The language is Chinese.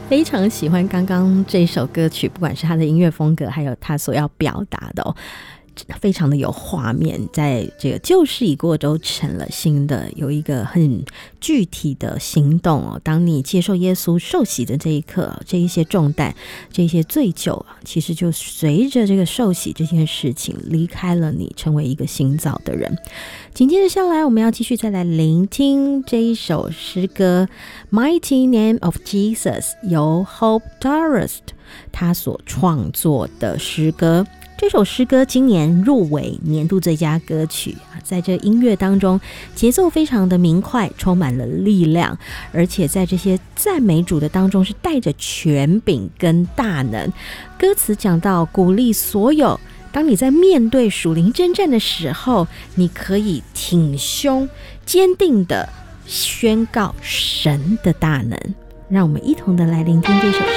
非常喜欢刚刚这首歌曲，不管是他的音乐风格，还有他所要表达的非常的有画面，在这个旧事已过都成了新的，有一个很具体的行动当你接受耶稣受洗的这一刻，这一些重担，这一些罪疚其实就随着这个受洗这件事情离开了你，成为一个新造的人。紧接着下来我们要继续再来聆听这一首诗歌 Mighty Name of Jesus， 由 Hope Darust 他所创作的诗歌。这首诗歌今年入围年度最佳歌曲，在这音乐当中节奏非常的明快，充满了力量，而且在这些赞美主的当中是带着权柄跟大能。歌词讲到鼓励所有当你在面对属灵征战的时候，你可以挺胸坚定的宣告神的大能。让我们一同的来聆听这首诗